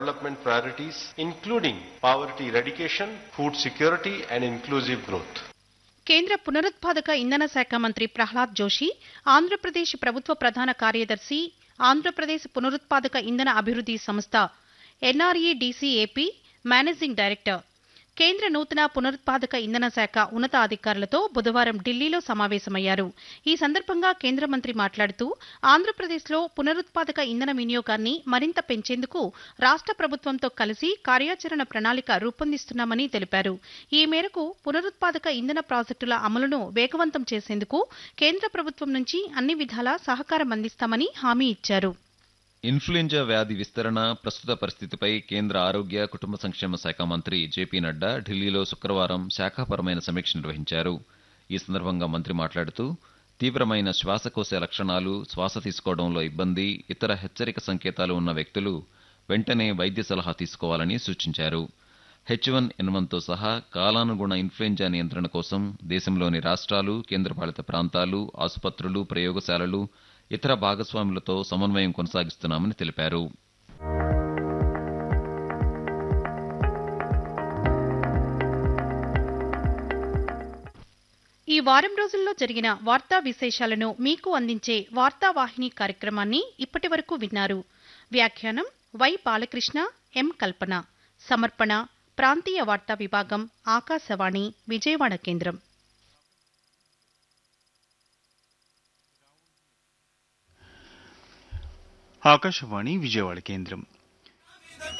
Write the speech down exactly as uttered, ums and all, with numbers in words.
development priorities, including poverty eradication, food security, and inclusive growth. కేంద్ర పునరుత్పాదక ఇంధన శాఖ మంత్రి ప్రహ్లాద్ జోషి, ఆంధ్రప్రదేశ్ ప్రభుత్వ ప్రధాన కార్యదర్శి, ఆంధ్రప్రదేశ్ పునరుత్పాదక ఇంధన అభివృద్ధి సంస్థ ఎన్ఆర్ఈడీసీఏపీ మేనేజింగ్ డైరెక్టర్, కేంద్ర నూతన పునరుత్పాదక ఇంధన శాఖ ఉన్నతాధికారులతో బుధవారం ఢిల్లీలో సమావేశమయ్యారు. ఈ సందర్భంగా కేంద్ర మంత్రి మాట్లాడుతూ ఆంధ్రప్రదేశ్లో పునరుత్పాదక ఇంధన వినియోగాన్ని మరింత పెంచేందుకు రాష్ట్ర ప్రభుత్వంతో కలిసి కార్యాచరణ ప్రణాళిక రూపొందిస్తున్నామని తెలిపారు. ఈ మేరకు పునరుత్పాదక ఇంధన ప్రాజెక్టుల అమలును వేగవంతం చేసేందుకు కేంద్ర ప్రభుత్వం నుంచి అన్ని విధాలా సహకారం అందిస్తామని హామీ ఇచ్చారు. ఇన్ఫ్లుయెంజా వ్యాధి విస్తరణ, ప్రస్తుత పరిస్థితిపై కేంద్ర ఆరోగ్య కుటుంబ సంక్షేమ శాఖ మంత్రి జేపీ నడ్డా ఢిల్లీలో శుక్రవారం శాఖాపరమైన సమీక్ష నిర్వహించారు. ఈ సందర్భంగా మంత్రి మాట్లాడుతూ తీవ్రమైన శ్వాసకోశ లక్షణాలు, శ్వాస తీసుకోవడంలో ఇబ్బంది, ఇతర హెచ్చరిక సంకేతాలు ఉన్న వ్యక్తులు వెంటనే వైద్య సలహా తీసుకోవాలని సూచించారు. హెచ్ వన్ ఎన్ వన్తో సహా కాలానుగుణ ఇన్ఫ్లుయెంజా నియంత్రణ కోసం దేశంలోని రాష్ట్రాలు, కేంద్రపాలిత ప్రాంతాలు, ఆసుపత్రులు, ప్రయోగశాలలు, ఇతర భాగస్వాములతో సమన్వయం కొనసాగిస్తున్నామని తెలిపారు. ఈ వారం రోజుల్లో జరిగిన వార్తా విశేషాలను మీకు అందించే వార్తావాహిని కార్యక్రమాన్ని ఇప్పటి వరకు విన్నారు. వ్యాఖ్యానం వై బాలకృష్ణ, ఎం కల్పన. సమర్పణ ప్రాంతీయ వార్తా విభాగం, ఆకాశవాణి విజయవాడ కేంద్రం. ఆకాశవాణి విజయవాడ కేంద్రం.